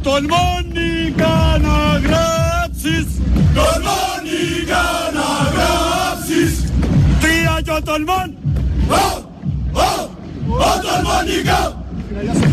Τολμόνικα να γράψεις. Τολμόνικα να γράψεις. Τρία και ο τολμών. Ο τολμόνικα.